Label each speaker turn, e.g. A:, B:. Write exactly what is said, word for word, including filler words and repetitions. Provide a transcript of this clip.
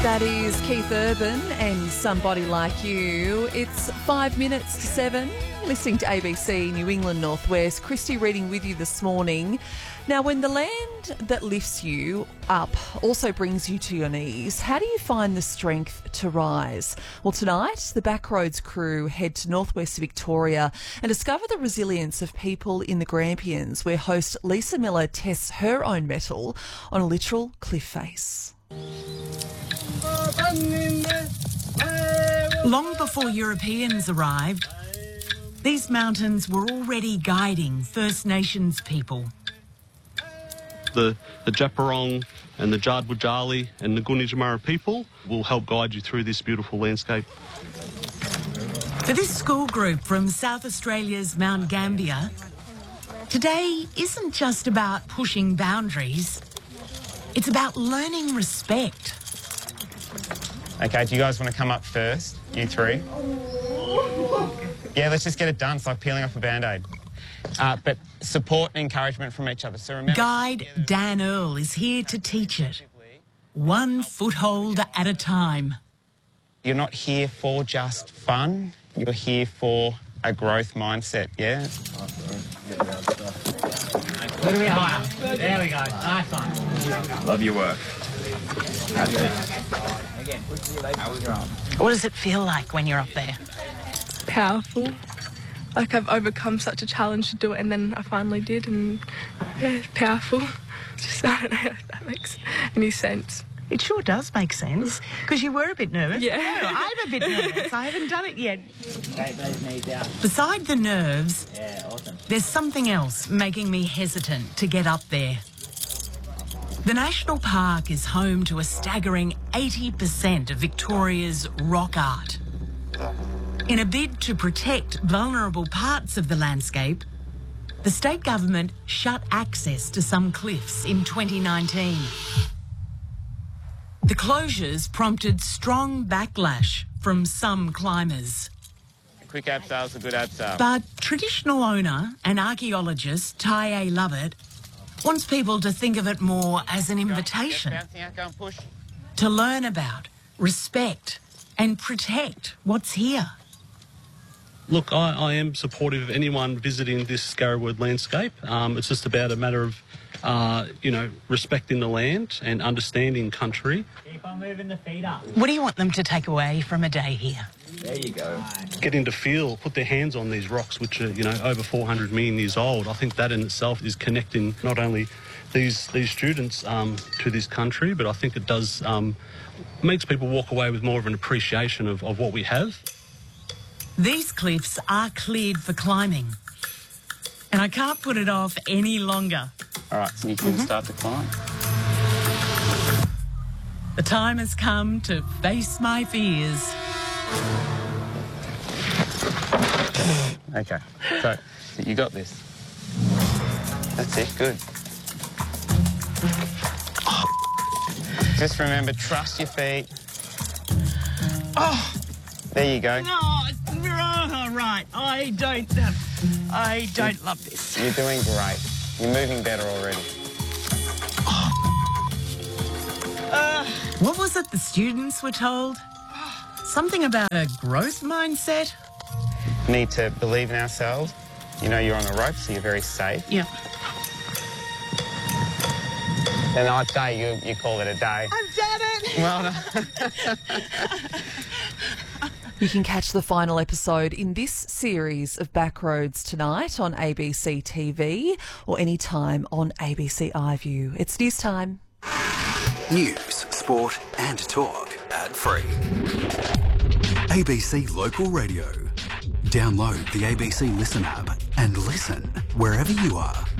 A: That is Keith Urban and Somebody Like You. It's five minutes to seven, listening to A B C New England Northwest. Christy reading with you this morning. Now, when the land that lifts you up also brings you to your knees, how do you find the strength to rise? Well, tonight, the Backroads crew head to northwest Victoria and discover the resilience of people in the Grampians, where host Lisa Miller tests her own mettle on a literal cliff face.
B: Long before Europeans arrived, these mountains were already guiding First Nations people.
C: The, the Djapurrung and the Jardwujali and the Gunditjmara people will help guide you through this beautiful landscape.
B: For this school group from South Australia's Mount Gambier, today isn't just about pushing boundaries, it's about learning respect.
D: Okay, do you guys want to come up first, you three? Yeah, let's just get it done. It's like peeling off a Band-Aid. Uh, but support and encouragement from each other. So remember,
B: Guide Dan Earl is here to teach it, one foothold at a time.
D: You're not here for just fun. You're here for a growth mindset, yeah?
E: A little bit higher. There we go. Nice one.
F: Love your work.
B: What does it feel like when you're up there?
G: Powerful. Like I've overcome such a challenge to do it, and then I finally did, and yeah, it's powerful. Just, I don't know if that makes any sense.
B: It sure does make sense, because you were a bit nervous.
G: Yeah.
B: No, I'm a bit nervous. I haven't done it yet.
E: Take those knees out.
B: Beside the nerves,
E: Yeah, awesome.
B: there's something else making me hesitant to get up there. The National Park is home to a staggering eighty percent of Victoria's rock art. In a bid to protect vulnerable parts of the landscape, the state government shut access to some cliffs in twenty nineteen. The closures prompted strong backlash from some climbers.
D: A quick abseil is a good abseil.
B: But traditional owner and archaeologist Ty A. Lovett wants people to think of it more as an invitation
D: Get bouncing out, go and push.
B: to learn about, respect and protect what's here.
C: Look, I, I am supportive of anyone visiting this Scarrowwood landscape. Um, it's just about a matter of, uh, you know, respecting the land and understanding country.
E: Keep on moving the feet up.
B: What do you want them to take away from a day here?
F: There you go.
C: Getting to feel, put their hands on these rocks, which are, you know, over four hundred million years old. I think that in itself is connecting not only these these students um, to this country, but I think it does um, makes people walk away with more of an appreciation of, of what we have.
B: These cliffs are cleared for climbing, and I can't put it off any longer.
D: All right, so you can start to climb.
B: The time has come to face my fears.
D: Okay, so you got this. That's it, good. Just remember, trust your feet.
B: Oh,
D: There you go.
B: no, oh, right. I don't, uh, I don't love this.
D: You're doing great. You're moving better already.
B: Uh, what was it the students were told? Something about a growth mindset?
D: Need to believe in ourselves. You know you're on a rope, so you're very safe.
B: Yeah.
D: And I'd say you, you call it a day.
B: I've done it!
D: Well done.
A: You can catch the final episode in this series of Backroads tonight on A B C T V or anytime on A B C iView. It's news time.
H: News, sport and talk ad-free. A B C Local Radio. Download the A B C Listen app and listen wherever you are.